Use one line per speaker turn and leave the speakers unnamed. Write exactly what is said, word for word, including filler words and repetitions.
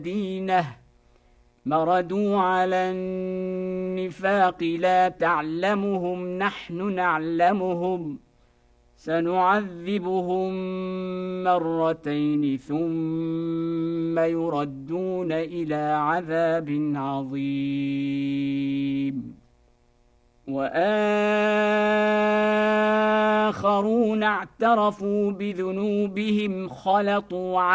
دينه مردوا على النفاق لا تعلمهم نحن نعلمهم سنعذبهم مرتين ثم يردون إلى عذاب عظيم وآخرون اعترفوا بذنوبهم خلطوا